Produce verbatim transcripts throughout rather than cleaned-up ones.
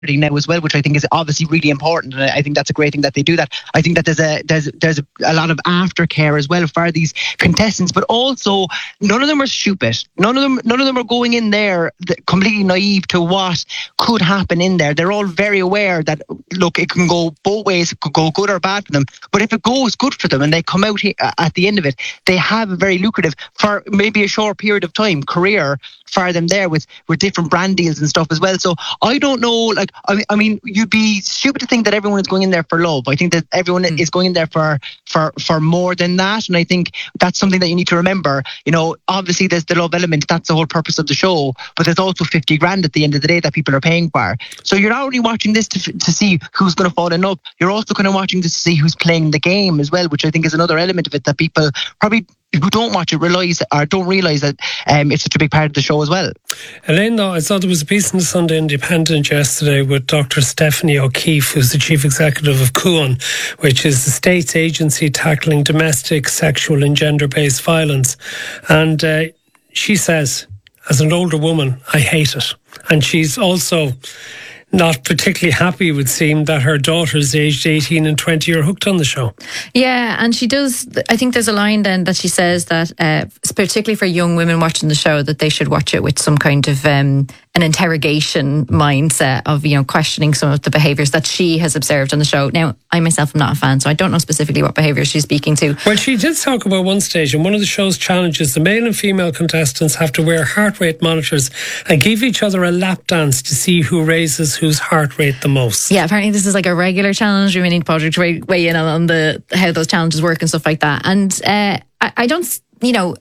now as well, which I think is obviously really important, and I think that's a great thing that they do that. I think that there's a there's there's a, a lot of aftercare as well for these contestants, but also none of them are stupid. None of them none of them are going in there completely naive to what could happen in there. They're all very aware that, look, it can go both ways. It could go good or bad for them, but if it goes good for them and they come out here at the end of it, they have a very lucrative, for maybe a short period of time, career for them there with with different brand deals and stuff as well. So I don't know, like I, I mean, you'd be stupid to think that everyone is going in there for love. I think that everyone mm. is going in there for, for, for more than that. And I think that's something that you need to remember. You know, obviously there's the love element. That's the whole purpose of the show. But there's also fifty grand at the end of the day that people are paying for. So you're not only watching this to, to see who's going to fall in love. You're also kind of watching to see who's playing the game as well, which I think is another element of it that people probably who don't watch it realise or don't realise that um, it's such a big part of the show as well. Elaine, though, I saw there was a piece in the Sunday Independent yesterday with Doctor Stephanie O'Keefe, who's the chief executive of C U N, which is the state's agency tackling domestic, sexual and gender-based violence. And uh, she says, as an older woman, I hate it. And she's also not particularly happy, it would seem, that her daughters aged eighteen and twenty are hooked on the show. Yeah, and she does, I think there's a line then that she says that uh, particularly for young women watching the show, that they should watch it with some kind of um, an interrogation mindset of, you know, questioning some of the behaviours that she has observed on the show. Now, I myself am not a fan, so I don't know specifically what behaviours she's speaking to. Well, she did talk about one stage, and one of the show's challenges, the male and female contestants have to wear heart rate monitors and give each other a lap dance to see who raises whose heart rate the most. Yeah, apparently this is like a regular challenge. We need Padraig to weigh, weigh in on, on the how those challenges work and stuff like that. And uh, I, I don't, you know,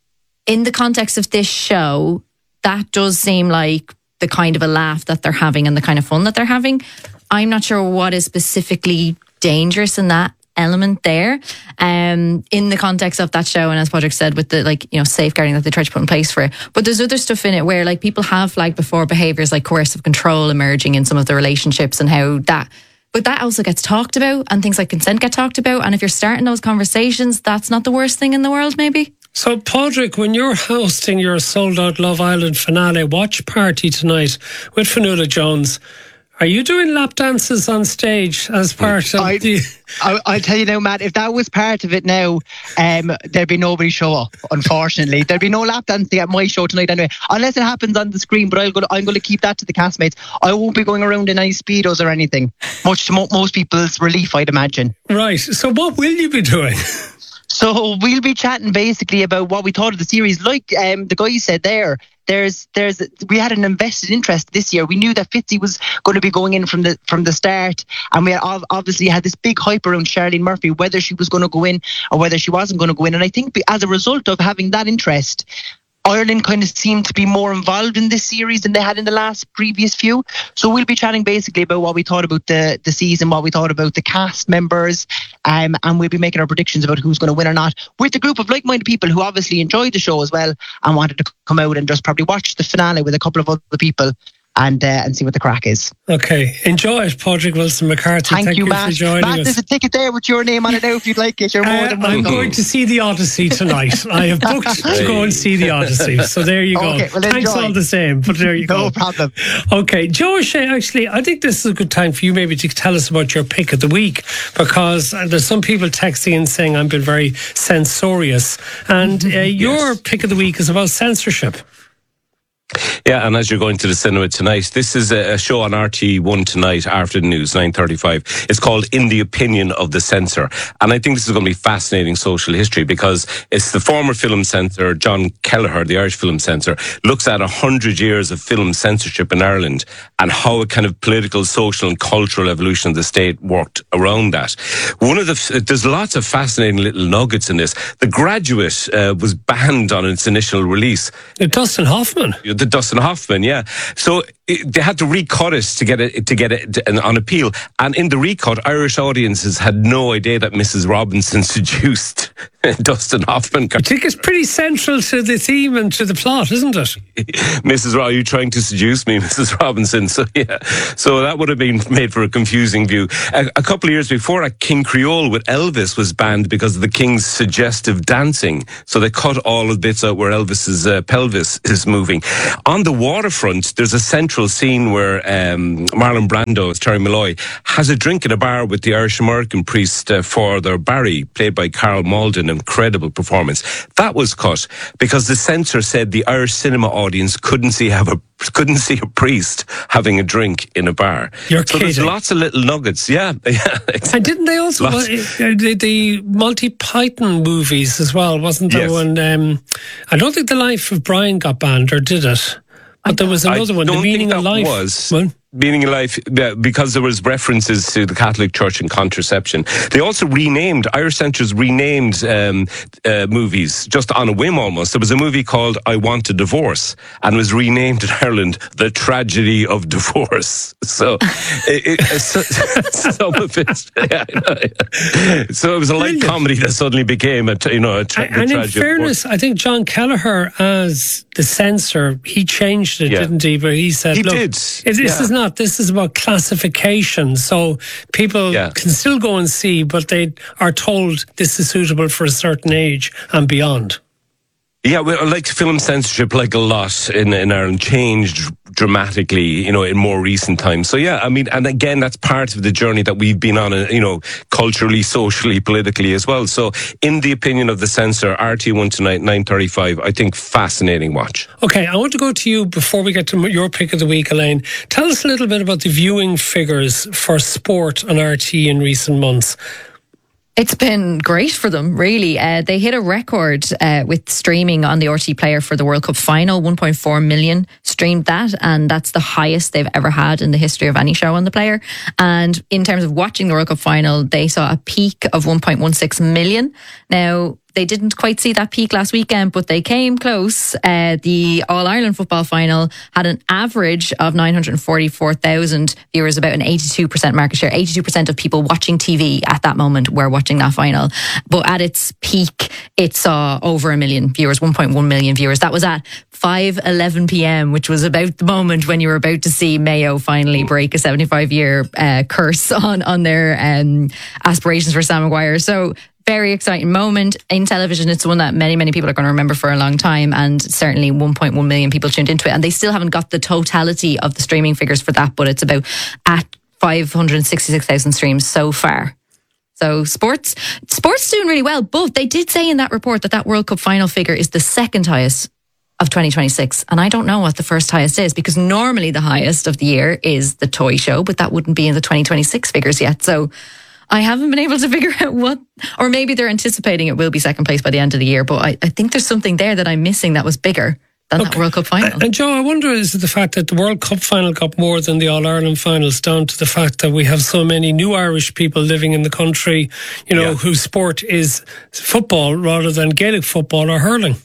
in the context of this show, that does seem like the kind of a laugh that they're having and the kind of fun that they're having. I'm not sure what is specifically dangerous in that element there, um, in the context of that show, and as Padraig said, with the, like, you know, safeguarding that they try to put in place for it. But there's other stuff in it where, like, people have flagged before behaviours like coercive control emerging in some of the relationships, and how that, but that also gets talked about, and things like consent get talked about. And if you're starting those conversations, that's not the worst thing in the world, maybe. So, Padraig, when you're hosting your Sold Out Love Island finale watch party tonight with Fionnuala Jones, are you doing lap dances on stage as part of I, the... I, I'll tell you now, Matt, if that was part of it now, um, there'd be nobody show up, unfortunately. There'd be no lap dancing at my show tonight anyway, unless it happens on the screen, but I'll go, I'm going to keep that to the castmates. I won't be going around in any Speedos or anything, much to mo- most people's relief, I'd imagine. Right, so what will you be doing? So we'll be chatting basically about what we thought of the series. Like um, the guy said there, there's there's we had an invested interest this year. We knew that Fitzy was going to be going in from the from the start, and we had obviously had this big hype around Charlene Murphy, whether she was going to go in or whether she wasn't going to go in. And I think as a result of having that interest, Ireland kind of seemed to be more involved in this series than they had in the last previous few. So we'll be chatting basically about what we thought about the, the season, what we thought about the cast members, um, and we'll be making our predictions about who's going to win or not, with a group of like-minded people who obviously enjoyed the show as well and wanted to come out and just probably watch the finale with a couple of other people and uh, and see what the crack is. Okay, enjoy it, Padraig Wilson McCarthy. Thank, Thank you, you Matt. for joining Matt, us. there's a ticket there with your name on it now if you'd like it. You're more uh, than welcome. I'm going to see the Odyssey tonight. I have booked to go and see the Odyssey. So there you go. Okay, well, Thanks all the same, but there you no go. No problem. Okay, Joe O'Shea, actually, I think this is a good time for you maybe to tell us about your pick of the week, because there's some people texting and saying I've been very censorious, and uh, your yes. pick of the week is about censorship. Yeah, and as you're going to the cinema tonight, this is a show on R T one tonight after the news, nine thirty-five. It's called In the Opinion of the Censor. And I think this is going to be fascinating social history, because it's the former film censor, John Kelleher, the Irish film censor, looks at one hundred years of film censorship in Ireland and how a kind of political, social and cultural evolution of the state worked around that. One of the, there's lots of fascinating little nuggets in this. The Graduate uh, was banned on its initial release. Dustin Hoffman. The Dustin Hoffman, yeah. So it, they had to recut it to get it to get it on appeal, and in the recut, Irish audiences had no idea that Missus Robinson seduced Dustin Hoffman. I think it's pretty central to the theme and to the plot, isn't it? Missus Ro, are you trying to seduce me, Missus Robinson? So yeah, so that would have been made for a confusing view. A, a couple of years before, a King Creole with Elvis was banned because of the King's suggestive dancing. So they cut all of the bits out where Elvis's uh, pelvis is moving. On the waterfront, there's a central scene where um, Marlon Brando, as Terry Malloy, has a drink in a bar with the Irish-American priest uh, Father Barry, played by Carl Malden. Incredible performance. That was cut because the censor said the Irish cinema audience couldn't see have a couldn't see a priest having a drink in a bar. You're so kidding. There's lots of little nuggets. Yeah, yeah. And didn't they also well, the, the Monty Python movies as well? Wasn't there yes. one? Um, I don't think The Life of Brian got banned, or did it? But there was another I one. The Meaning of Life was. Well, Meaning of Life, yeah, because there was references to the Catholic Church and contraception. They also renamed, Irish censors renamed um, uh, movies, just on a whim almost. There was a movie called I Want a Divorce, and was renamed in Ireland The Tragedy of Divorce. So, it, it, so some of it, yeah, yeah. So it was a light comedy that suddenly became a, you know, a tra- and, and in fairness, I think John Kelleher, as the censor, he changed it, yeah. didn't he? But he said, he look, did. This yeah. is not. This is about classification. So people yeah. can still go and see, but they are told this is suitable for a certain age and beyond. Yeah, well, like film censorship, like a lot in, in Ireland, changed dramatically, you know, in more recent times. So yeah, I mean, and again, that's part of the journey that we've been on, you know, culturally, socially, politically as well. So in the opinion of the censor, R T one tonight, nine thirty-five, I think fascinating watch. Okay, I want to go to you before we get to your pick of the week, Elaine. Tell us a little bit about the viewing figures for sport on R T in recent months. It's been great for them, really. Uh, they hit a record uh, with streaming on the R T Player for the World Cup final. one point four million streamed that, and that's the highest they've ever had in the history of any show on the Player. And in terms of watching the World Cup final, they saw a peak of one point one six million. Now, they didn't quite see that peak last weekend, but they came close. Uh, the All-Ireland football final had an average of nine hundred forty-four thousand viewers, about an eighty-two percent market share. eighty-two percent of people watching T V at that moment were watching that final. But at its peak, it saw over a million viewers, one point one million viewers. That was at five eleven p.m, which was about the moment when you were about to see Mayo finally break a seventy-five year uh, curse on, on their um, aspirations for Sam Maguire. So, very exciting moment in television. It's one that many, many people are going to remember for a long time, and certainly one point one million people tuned into it. And they still haven't got the totality of the streaming figures for that, but it's about at five hundred sixty-six thousand streams so far. So sports, sports doing really well, but they did say in that report that that World Cup final figure is the second highest of twenty twenty-six. And I don't know what the first highest is, because normally the highest of the year is the toy show, but that wouldn't be in the twenty twenty-six figures yet. So I haven't been able to figure out what, or maybe they're anticipating it will be second place by the end of the year, but I, I think there's something there that I'm missing that was bigger than okay. that World Cup final. And Joe, I wonder, is it the fact that the World Cup final got more than the All-Ireland finals down to the fact that we have so many new Irish people living in the country, you know, yeah. whose sport is football rather than Gaelic football or hurling?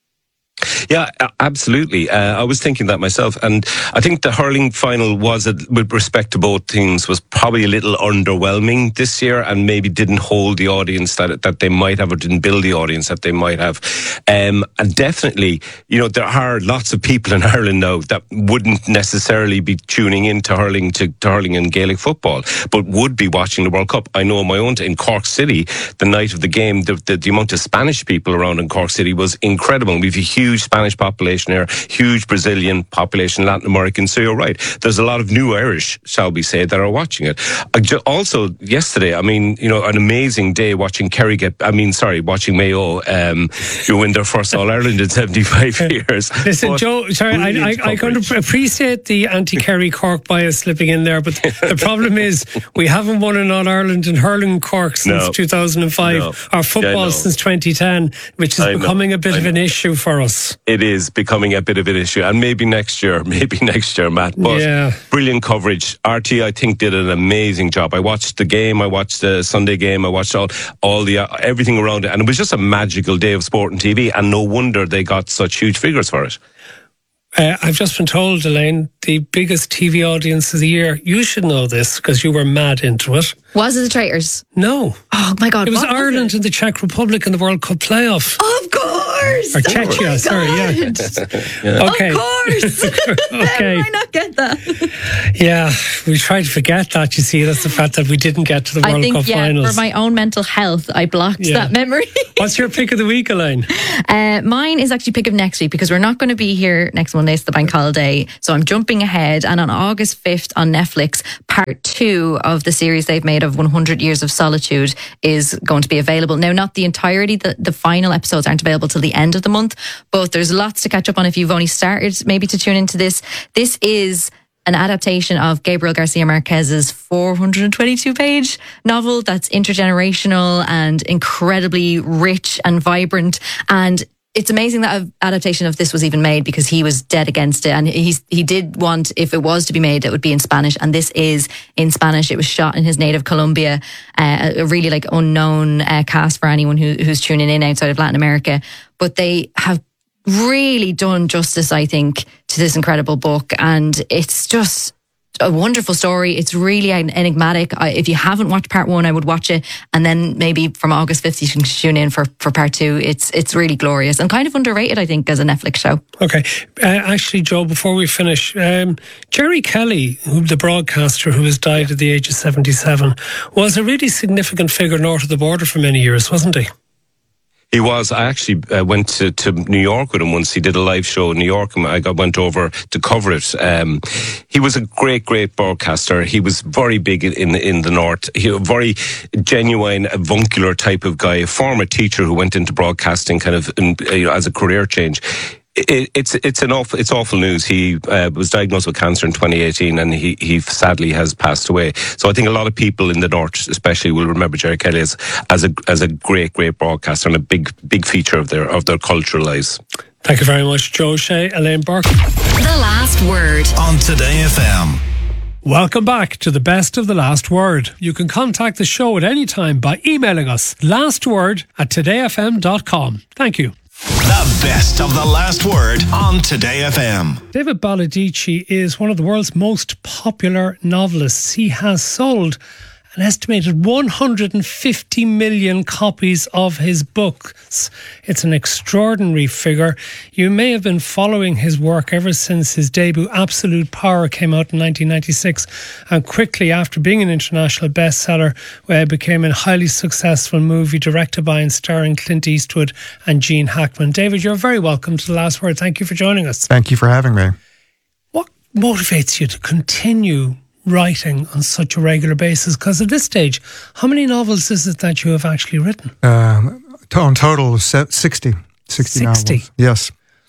Yeah, absolutely. Uh, I was thinking that myself, and I think the hurling final was, with respect to both teams, was probably a little underwhelming this year, and maybe didn't hold the audience that that they might have, or didn't build the audience that they might have. Um, and definitely, you know, there are lots of people in Ireland now that wouldn't necessarily be tuning in to hurling to, to hurling and Gaelic football, but would be watching the World Cup. I know in my own in Cork City, the night of the game, the, the, the amount of Spanish people around in Cork City was incredible. We've a huge Spanish population here, huge Brazilian population, Latin American. So you're right. There's a lot of new Irish, shall we say, that are watching it. Also, yesterday, I mean, you know, an amazing day watching Kerry get, I mean, sorry, watching Mayo um, you win their first All-Ireland in seventy-five years. Listen, but Joe, sorry, I, I, I can appreciate the anti-Kerry Cork bias slipping in there, but the problem is we haven't won an All-Ireland in hurling Cork since no. two thousand five, no. or football yeah, since twenty ten, which is I becoming know. a bit I of an know. issue for us. It is becoming a bit of an issue, and maybe next year, maybe next year, Matt. But yeah. brilliant coverage. R T, I think, did an amazing job. I watched the game, I watched the Sunday game, I watched all, all the uh, everything around it, and it was just a magical day of sport and T V, and no wonder they got such huge figures for it. Uh, I've just been told, Elaine, the biggest T V audience of the year. You should know this because you were mad into it. Was it the Traitors? No. Oh my God! It was what Ireland was it? and the Czech Republic in the World Cup playoff. Of course. course. Or Chechnya, oh sorry, yeah. yeah. Okay. Of course. Okay. How did I not get that? Yeah, we tried to forget that, you see. That's the fact that we didn't get to the World I think, Cup yeah, finals. for my own mental health, I blocked Yeah. that memory. What's your pick of the week, Elaine? Uh, mine is actually pick of next week because we're not going to be here next Monday. It's the bank holiday. So I'm jumping ahead. And on August fifth on Netflix, part two of the series they've made of one hundred Years of Solitude is going to be available. Now, not the entirety, the, the final episodes aren't available till the end of the month, but there's lots to catch up on if you've only started maybe to tune into this. This is an adaptation of Gabriel Garcia Marquez's four hundred twenty-two page novel that's intergenerational and incredibly rich and vibrant. And it's amazing that an adaptation of this was even made because he was dead against it. And he's, he did want, if it was to be made, it would be in Spanish. And this is in Spanish. It was shot in his native Colombia, uh, a really like unknown uh, cast for anyone who, who's tuning in outside of Latin America. But they have really done justice, I think, to this incredible book. And it's just a wonderful story. It's really enigmatic. I, if you haven't watched part one, I would watch it. And then maybe from August fifth, you can tune in for, for part two. It's it's really glorious and kind of underrated, I think, as a Netflix show. Okay. Uh, actually, Joe, before we finish, um, Jerry Kelly, who, the broadcaster who has died at the age of seventy-seven, was a really significant figure north of the border for many years, wasn't he? He was. I actually uh, went to, to New York with him once. He did a live show in New York and I got, went over to cover it. Um, he was a great, great broadcaster. He was very big in in the North. He was a very genuine, avuncular type of guy, a former teacher who went into broadcasting kind of in, you know, as a career change. It, it's it's an awful it's awful news. He uh, was diagnosed with cancer in twenty eighteen, and he he sadly has passed away. So I think a lot of people in the North, especially, will remember Jerry Kelly as as a as a great great broadcaster and a big big feature of their of their cultural lives. Thank you very much, Joe Shea, Elaine Burke. The Last Word on Today F M. Welcome back to the Best of the Last Word. You can contact the show at any time by emailing us lastword at today f m dot com. Thank you. The best of the last word on Today F M. David Baldacci is one of the world's most popular novelists. He has sold an estimated one hundred fifty million copies of his books. It's an extraordinary figure. You may have been following his work ever since his debut, Absolute Power, came out in nineteen ninety-six, and quickly after being an international bestseller, uh, became a highly successful movie directed by and starring Clint Eastwood and Gene Hackman. David, you're very welcome to The Last Word. Thank you for joining us. Thank you for having me. What motivates you to continue writing on such a regular basis? Because at this stage, how many novels is it that you have actually written? Um, in total, sixty. sixty, sixty novels. Yes.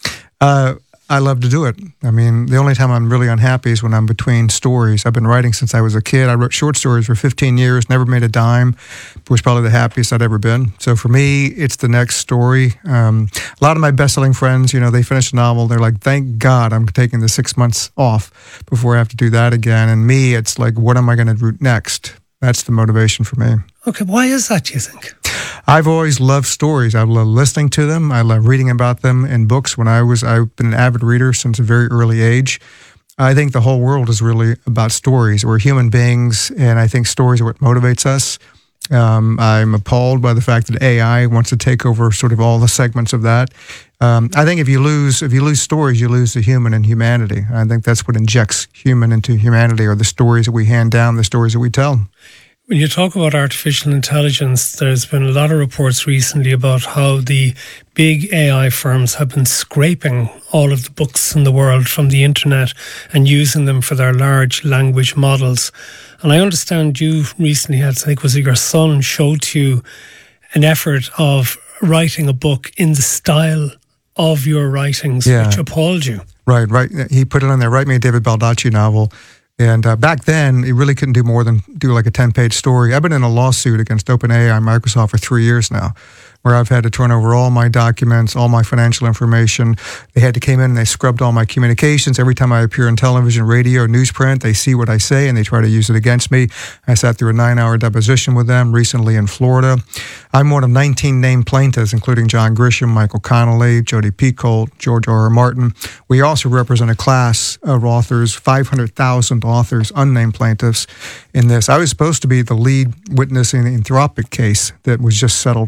Uh, I love to do it. I mean, the only time I'm really unhappy is when I'm between stories. I've been writing since I was a kid. I wrote short stories for fifteen years, never made a dime. It was probably the happiest I'd ever been. So for me, it's the next story. Um, a lot of my best-selling friends, you know, they finish a novel. They're like, thank God I'm taking the six months off before I have to do that again. And me, it's like, what am I going to do next? That's the motivation for me. Okay, why is that, do you think? I've always loved stories. I love listening to them. I love reading about them in books. When I was, I've been an avid reader since a very early age. I think the whole world is really about stories. We're human beings, and I think stories are what motivates us. Um, I'm appalled by the fact that A I wants to take over sort of all the segments of that. Um, I think if you lose if you lose stories, you lose the human and humanity. I think that's what injects human into humanity, are the stories that we hand down, the stories that we tell. When you talk about artificial intelligence, there's been a lot of reports recently about how the big A I firms have been scraping all of the books in the world from the internet and using them for their large language models. And I understand you recently had, I think was it your son, showed to you an effort of writing a book in the style of your writings, yeah. which appalled you. Right, right. He put it on there, write me a David Baldacci novel. And uh, back then, he really couldn't do more than do like a ten-page story. I've been in a lawsuit against OpenAI and Microsoft for three years now, where I've had to turn over all my documents, all my financial information. They had to come in and they scrubbed all my communications. Every time I appear on television, radio, newsprint, they see what I say and they try to use it against me. I sat through a nine-hour deposition with them recently in Florida. I'm one of nineteen named plaintiffs, including John Grisham, Michael Connolly, Jodi Picoult, George R. R. Martin. We also represent a class of authors, five hundred thousand authors, unnamed plaintiffs in this. I was supposed to be the lead witness in the Anthropic case that was just settled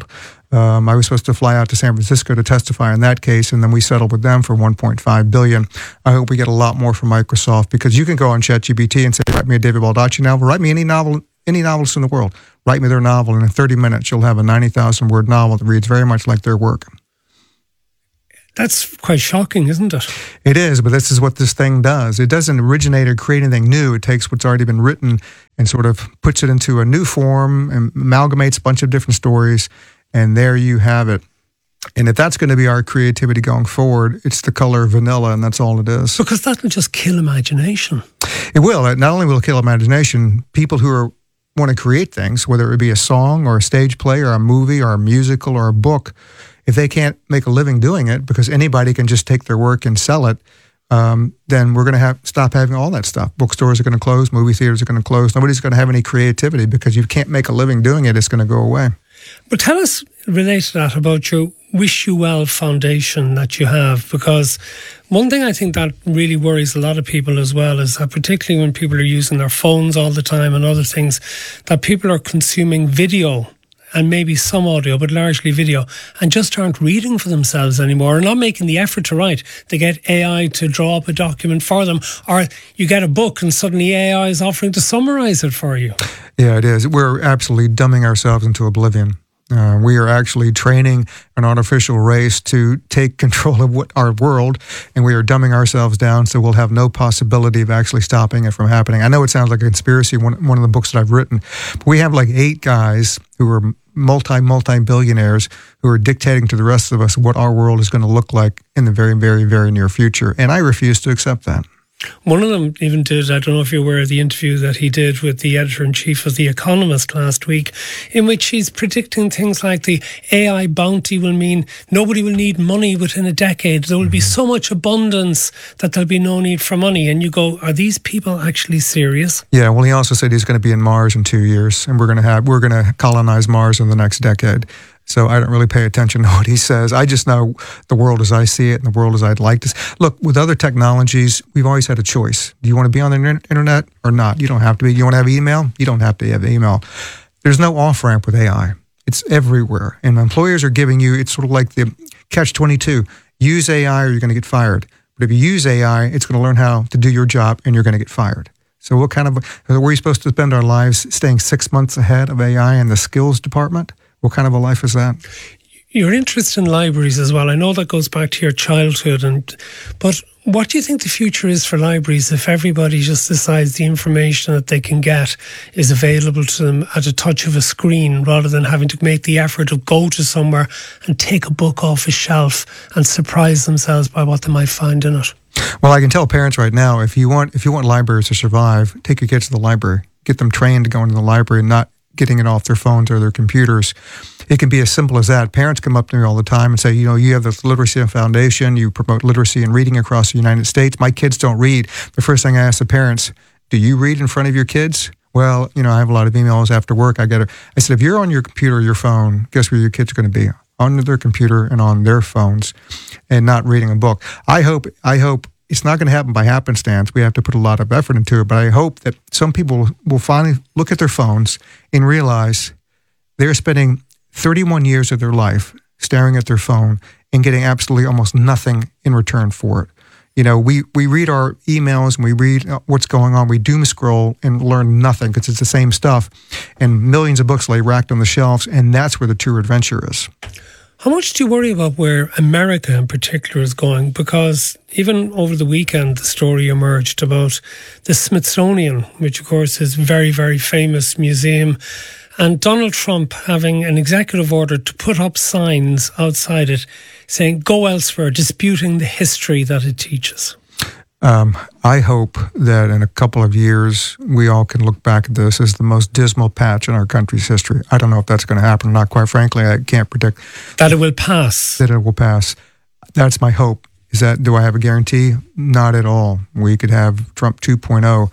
Um, I was supposed to fly out to San Francisco to testify in that case, and then we settled with them for one point five billion dollars. I hope we get a lot more from Microsoft, because you can go on ChatGPT and say, write me a David Baldacci novel, write me any novel, any novelist in the world, write me their novel, and in thirty minutes you'll have a ninety thousand word novel that reads very much like their work. That's quite shocking, isn't it? It is, but this is what this thing does. It doesn't originate or create anything new. It takes what's already been written and sort of puts it into a new form and amalgamates a bunch of different stories, and there you have it. And if that's going to be our creativity going forward, it's the color of vanilla, and that's all it is. Because that will just kill imagination. It will. It not only will it kill imagination, people who are want to create things, whether it be a song or a stage play or a movie or a musical or a book, if they can't make a living doing it because anybody can just take their work and sell it, um, then we're going to have stop having all that stuff. Bookstores are going to close. Movie theaters are going to close. Nobody's going to have any creativity because you can't make a living doing it. It's going to go away. But tell us, related to that, about your Wish You Well Foundation that you have, because one thing I think that really worries a lot of people as well is that, particularly when people are using their phones all the time and other things, that people are consuming video and maybe some audio, but largely video, and just aren't reading for themselves anymore, or not making the effort to write. They get A I to draw up a document for them, or you get a book and suddenly A I is offering to summarize it for you. Yeah, it is. We're absolutely dumbing ourselves into oblivion. Uh, we are actually training an artificial race to take control of what our world, and we are dumbing ourselves down so we'll have no possibility of actually stopping it from happening. I know it sounds like a conspiracy, one, one of the books that I've written, but we have like eight guys who are multi, multi-billionaires who are dictating to the rest of us what our world is going to look like in the very, very, very near future, and I refuse to accept that. One of them even did, I don't know if you're aware of the interview that he did with the editor-in-chief of The Economist last week, in which he's predicting things like the A I bounty will mean nobody will need money within a decade. There will be so much abundance that there'll be no need for money. And you go, are these people actually serious? Yeah, well, he also said he's going to be in Mars in two years, and we're going to have we're going to colonize Mars in the next decade. So I don't really pay attention to what he says. I just know the world as I see it and the world as I'd like to see. Look, with other technologies, we've always had a choice. Do you want to be on the internet or not? You don't have to be. You want to have email? You don't have to have email. There's no off-ramp with A I. It's everywhere. And employers are giving you, it's sort of like the catch twenty-two. Use A I or you're going to get fired. But if you use A I, it's going to learn how to do your job and you're going to get fired. So what kind of, were we supposed to spend our lives staying six months ahead of A I in the skills department? What kind of a life is that? Your interest in libraries as well, I know that goes back to your childhood, and but what do you think the future is for libraries if everybody just decides the information that they can get is available to them at a touch of a screen, rather than having to make the effort of go to somewhere and take a book off a shelf and surprise themselves by what they might find in it? Well, I can tell parents right now, if you want if you want libraries to survive, take your kids to the library. Get them trained to go into the library and not getting it off their phones or their computers. It can be as simple as that. Parents come up to me all the time and say, you know, you have this literacy foundation, you promote literacy and reading across the United States. My kids don't read. The first thing I ask the parents, do you read in front of your kids? Well, you know, I have a lot of emails after work. I get it. I said, if you're on your computer or your phone, guess where your kids are going to be? On their computer and on their phones and not reading a book. I hope, I hope, it's not going to happen by happenstance. We have to put a lot of effort into it. But I hope that some people will finally look at their phones and realize they're spending thirty-one years of their life staring at their phone and getting absolutely almost nothing in return for it. You know, we, we read our emails and we read what's going on. We doom scroll and learn nothing because it's the same stuff. And millions of books lay racked on the shelves, and that's where the true adventure is. How much do you worry about where America in particular is going? Because even over the weekend, the story emerged about the Smithsonian, which of course is a very, very famous museum, and Donald Trump having an executive order to put up signs outside it saying, go elsewhere, disputing the history that it teaches. Um, I hope that in a couple of years, we all can look back at this as the most dismal patch in our country's history. I don't know if that's going to happen or not. Quite frankly, I can't predict. That it will pass. That it will pass. That's my hope. Is that, do I have a guarantee? Not at all. We could have Trump two point oh.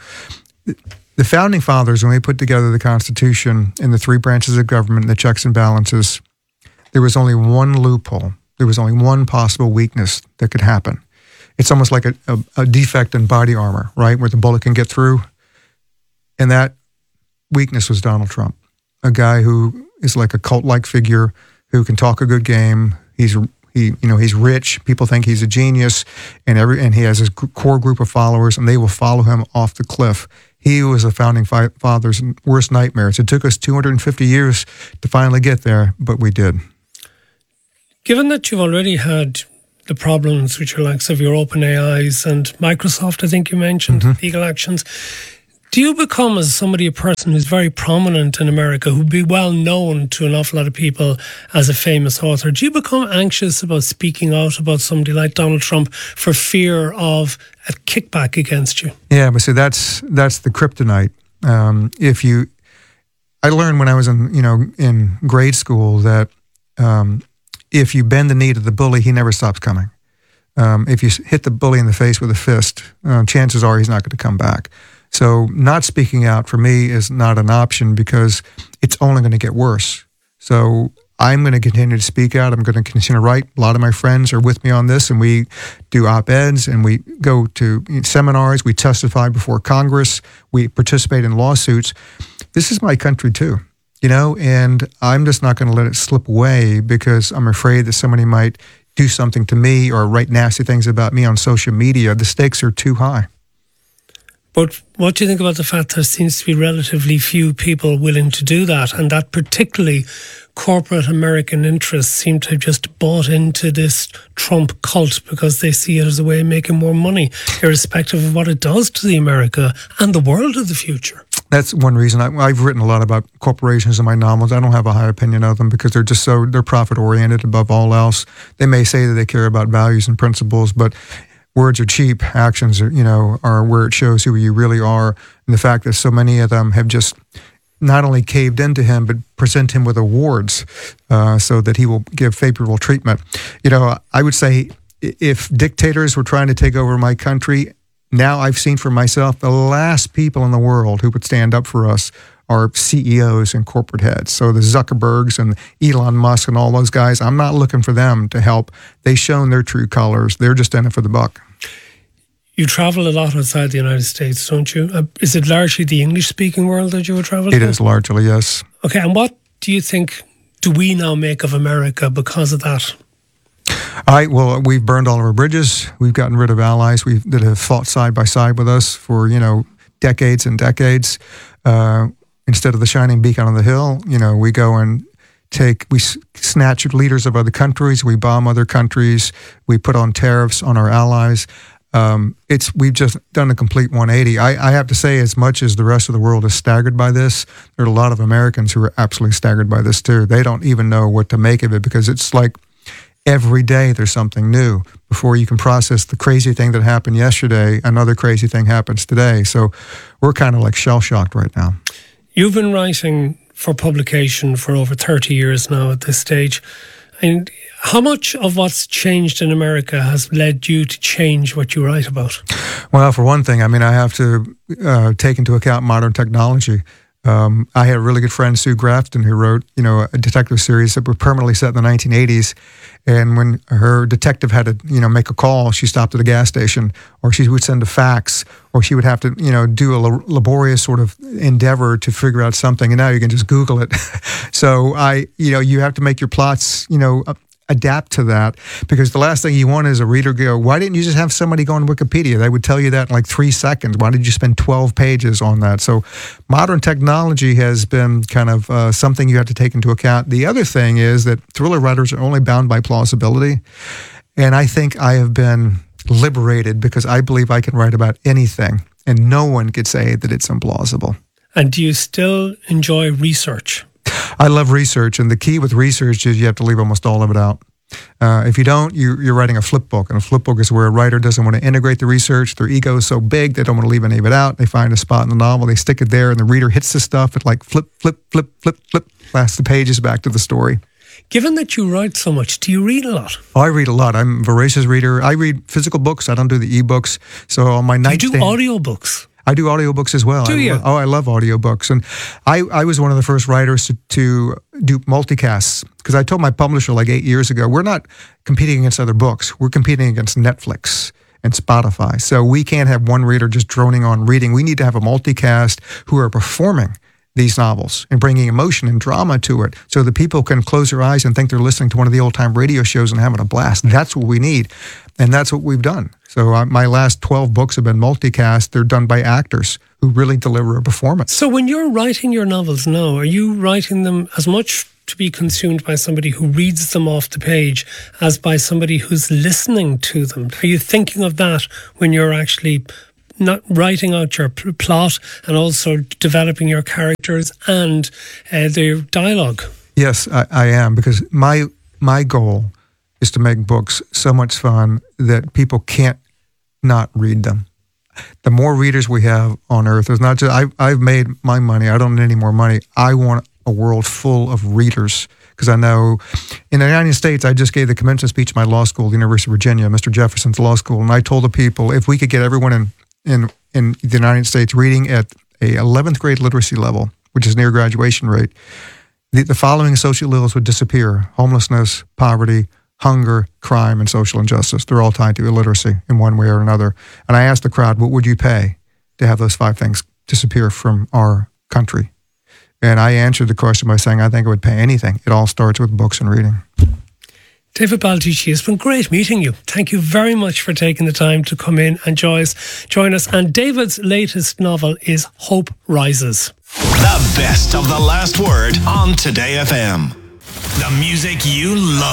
The Founding Fathers, when they put together the Constitution and the three branches of government and the checks and balances, there was only one loophole. There was only one possible weakness that could happen. It's almost like a, a, a defect in body armor, right, where the bullet can get through. And that weakness was Donald Trump, a guy who is like a cult-like figure who can talk a good game. He's he, you know, he's rich. People think he's a genius, and every and he has his core group of followers, and they will follow him off the cliff. He was a founding fi- father's worst nightmares. It took us two hundred fifty years to finally get there, but we did. Given that you've already had the problems with your likes of your OpenAIs and Microsoft, I think you mentioned, mm-hmm. legal actions, do you become, as somebody, a person who's very prominent in America, who'd be well known to an awful lot of people as a famous author, do you become anxious about speaking out about somebody like Donald Trump for fear of a kickback against you? Yeah, but see, that's that's the kryptonite. Um, if you, I learned when I was in you know in grade school that um, if you bend the knee to the bully, he never stops coming. Um, if you hit the bully in the face with a fist, uh, chances are he's not going to come back. So not speaking out for me is not an option because it's only going to get worse. So I'm going to continue to speak out. I'm going to continue to write. A lot of my friends are with me on this, and we do op-eds, and we go to seminars. We testify before Congress. We participate in lawsuits. This is my country too, you know, and I'm just not going to let it slip away because I'm afraid that somebody might do something to me or write nasty things about me on social media. The stakes are too high. But what do you think about the fact there seems to be relatively few people willing to do that, and that particularly corporate American interests seem to have just bought into this Trump cult because they see it as a way of making more money, irrespective of what it does to the America and the world of the future? That's one reason. I, I've written a lot about corporations in my novels. I don't have a high opinion of them because they're just so, they're profit-oriented above all else. They may say that they care about values and principles, but words are cheap. Actions are, you know, are where it shows who you really are. And the fact that so many of them have just not only caved into him, but present him with awards uh, so that he will give favorable treatment. You know, I would say if dictators were trying to take over my country, now I've seen for myself the last people in the world who would stand up for us are C E Os and corporate heads. So the Zuckerbergs and Elon Musk and all those guys, I'm not looking for them to help. They've shown their true colors. They're just in it for the buck. You travel a lot outside the United States, don't you? Uh, is it largely the English-speaking world that you would travel to? It is largely, yes. Okay, and what do you think do we now make of America because of that? I well, we've burned all of our bridges. We've gotten rid of allies we that have fought side by side with us for, you know, decades and decades. Uh, instead of the shining beacon on the hill, you know, we go and take, we snatch leaders of other countries, we bomb other countries, we put on tariffs on our allies. Um, it's we've just done a complete one eighty. I, I have to say, as much as the rest of the world is staggered by this, there are a lot of Americans who are absolutely staggered by this too. They don't even know what to make of it because it's like every day there's something new. Before you can process the crazy thing that happened yesterday, another crazy thing happens today. So we're kind of like shell-shocked right now. You've been writing for publication for over thirty years now at this stage. And how much of what's changed in America has led you to change what you write about? Well, for one thing, I mean, I have to uh, take into account modern technology. Um, I had a really good friend, Sue Grafton, who wrote, you know, a detective series that were permanently set in the nineteen eighties. And when her detective had to, you know, make a call, she stopped at a gas station, or she would send a fax, or she would have to, you know, do a laborious sort of endeavor to figure out something. And now you can just Google it. So I, you know, you have to make your plots, you know, adapt to that, because the last thing you want is a reader go, why didn't you just have somebody go on Wikipedia? They would tell you that in like three seconds. Why did you spend twelve pages on that? So modern technology has been kind of uh, something you have to take into account. The other thing is that thriller writers are only bound by plausibility. And I think I have been liberated because I believe I can write about anything and no one could say that it's implausible. And do you still enjoy research? I love research, and the key with research is you have to leave almost all of it out. Uh, if you don't, you, you're writing a flip book, and a flip book is where a writer doesn't want to integrate the research. Their ego is so big, they don't want to leave any of it out. They find a spot in the novel, they stick it there, and the reader hits the stuff. It like flip, flip, flip, flip, flip, last the pages back to the story. Given that you write so much, do you read a lot? Oh, I read a lot. I'm a voracious reader. I read physical books. I don't do the e-books. So on my nightstand, do you do audiobooks? I do audiobooks as well. Do you? I, oh, I love audiobooks. And I, I was one of the first writers to, to do multicasts, because I told my publisher like eight years ago, we're not competing against other books. We're competing against Netflix and Spotify. So we can't have one reader just droning on reading. We need to have a multicast who are performing these novels and bringing emotion and drama to it so that people can close their eyes and think they're listening to one of the old-time radio shows and having a blast. That's what we need, and that's what we've done. So uh, my last twelve books have been multicast. They're done by actors who really deliver a performance. So when you're writing your novels now, are you writing them as much to be consumed by somebody who reads them off the page as by somebody who's listening to them? Are you thinking of that when you're actually not writing out your pl- plot and also developing your characters and uh, their dialogue? Yes, I, I am, because my my goal is to make books so much fun that people can't not read them. The more readers we have on earth, there's not just I, I've made my money. I don't need any more money. I want a world full of readers, because I know in the United States, I just gave the commencement speech at my law school, the University of Virginia, Mister Jefferson's law school, and I told the people if we could get everyone in in, in the United States reading at a eleventh grade literacy level, which is near graduation rate, the, the following social ills would disappear: homelessness, poverty, hunger, crime, and social injustice. They're all tied to illiteracy in one way or another. And I asked the crowd, what would you pay to have those five things disappear from our country? And I answered the question by saying, I think I would pay anything. It all starts with books and reading. David Baldacci, it's been great meeting you. Thank you very much for taking the time to come in and join us. Join us. And David's latest novel is Hope Rises. The best of the last word on Today F M. The music you love.